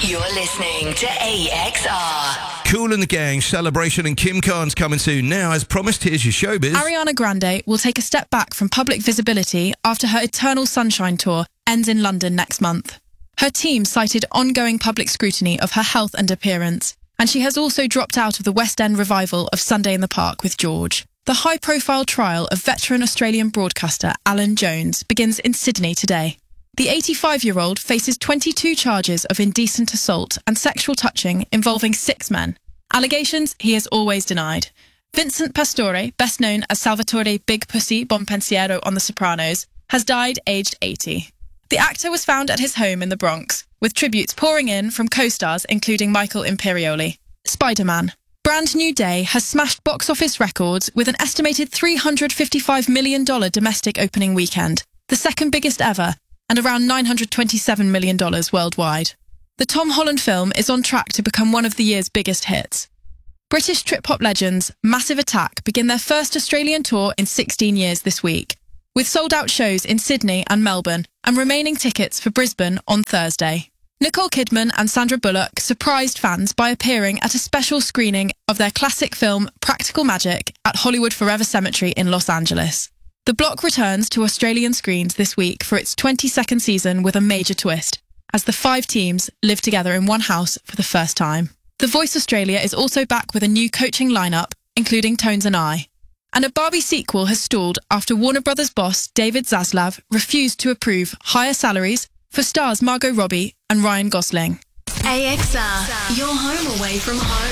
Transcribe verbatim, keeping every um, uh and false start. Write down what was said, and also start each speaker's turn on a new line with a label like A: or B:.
A: You're listening to A X R.
B: Kool and the Gang, Celebration and Kim Khan's coming soon. Now, as promised, here's your showbiz.
C: Ariana Grande will take a step back from public visibility after her Eternal Sunshine tour ends in London next month. Her team cited ongoing public scrutiny of her health and appearance, and she has also dropped out of the West End revival of Sunday in the Park with George. The high-profile trial of veteran Australian broadcaster Alan Jones begins in Sydney today. The eighty-five-year-old faces twenty-two charges of indecent assault and sexual touching involving six men. Allegations he has always denied. Vincent Pastore, best known as Salvatore Big Pussy Bonpensiero on The Sopranos, has died aged eighty. The actor was found at his home in the Bronx, with tributes pouring in from co-stars including Michael Imperioli. Spider-Man. Brand New Day has smashed box office records with an estimated three hundred fifty-five million dollars domestic opening weekend, the second biggest ever, and around nine hundred twenty-seven million dollars worldwide. The Tom Holland film is on track to become one of the year's biggest hits. British trip-hop legends Massive Attack begin their first Australian tour in sixteen years this week, with sold-out shows in Sydney and Melbourne and remaining tickets for Brisbane on Thursday. Nicole Kidman and Sandra Bullock surprised fans by appearing at a special screening of their classic film Practical Magic at Hollywood Forever Cemetery in Los Angeles. The block returns to Australian screens this week for its twenty-second season with a major twist, as the five teams live together in one house for the first time. The Voice Australia is also back with a new coaching lineup, including Tones and I. And a Barbie sequel has stalled after Warner Brothers boss David Zaslav refused to approve higher salaries for stars Margot Robbie and Ryan Gosling.
A: A X R, your home away from home.